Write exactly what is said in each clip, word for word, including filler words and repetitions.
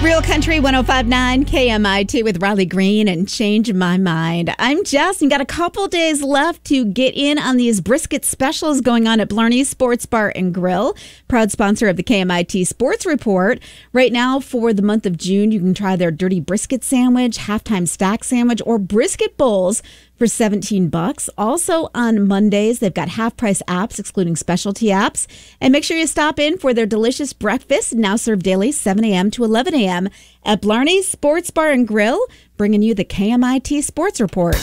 Real Country one oh five point nine K M I T with Riley Green and Change My Mind. I'm Jess and got a couple days left to get in on these brisket specials going on at Blarney's Sports Bar and Grill, proud sponsor of the K M I T Sports Report. Right now for the month of June, you can try their dirty brisket sandwich, halftime stack sandwich, or brisket bowls for seventeen bucks. Also on Mondays, they've got half-price apps, excluding specialty apps. And make sure you stop in for their delicious breakfast, now served daily, seven a.m. to eleven a.m. at Blarney's Sports Bar and Grill, bringing you the K M I T Sports Report.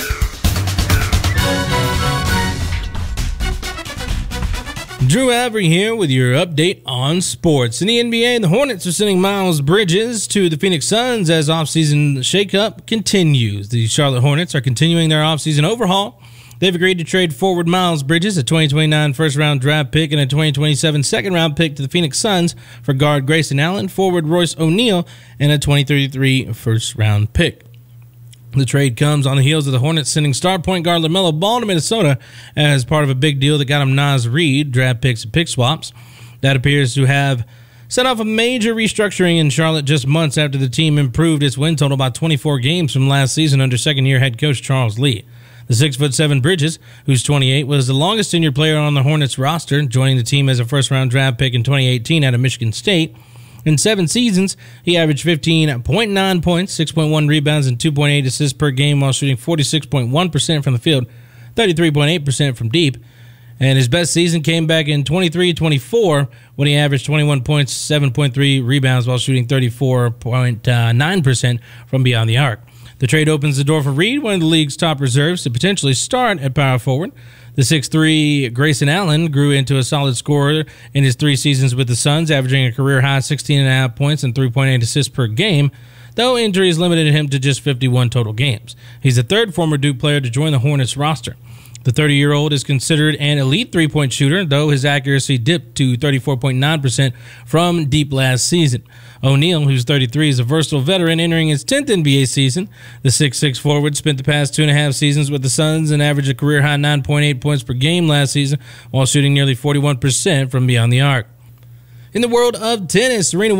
Drew Avery here with your update on sports. In the N B A, the Hornets are sending Miles Bridges to the Phoenix Suns as offseason shakeup continues. The Charlotte Hornets are continuing their offseason overhaul. They've agreed to trade forward Miles Bridges, a twenty twenty-nine first-round draft pick, and a twenty twenty-seven second-round pick to the Phoenix Suns for guard Grayson Allen, forward Royce O'Neal, and a twenty thirty-three first-round pick. The trade comes on the heels of the Hornets sending star point guard LaMelo Ball to Minnesota as part of a big deal that got him Naz Reid, draft picks and pick swaps. That appears to have set off a major restructuring in Charlotte just months after the team improved its win total by twenty-four games from last season under second-year head coach Charles Lee. The six foot seven Bridges, who's twenty-eight, was the longest tenured player on the Hornets roster, joining the team as a first-round draft pick in twenty eighteen out of Michigan State. In seven seasons, he averaged fifteen point nine points, six point one rebounds, and two point eight assists per game while shooting forty-six point one percent from the field, thirty-three point eight percent from deep. And his best season came back in twenty-three twenty-four when he averaged twenty-one points, seven point three rebounds while shooting thirty-four point nine percent from beyond the arc. The trade opens the door for Reid, one of the league's top reserves, to potentially start at power forward. The six foot three Grayson Allen grew into a solid scorer in his three seasons with the Suns, averaging a career-high sixteen point five points and three point eight assists per game, though injuries limited him to just fifty-one total games. He's the third former Duke player to join the Hornets roster. The thirty-year-old is considered an elite three-point shooter, though his accuracy dipped to thirty-four point nine percent from deep last season. O'Neal, who's thirty-three, is a versatile veteran entering his tenth N B A season. The six foot six forward spent the past two and a half seasons with the Suns and averaged a career-high nine point eight points per game last season while shooting nearly forty-one percent from beyond the arc. In the world of tennis, Serena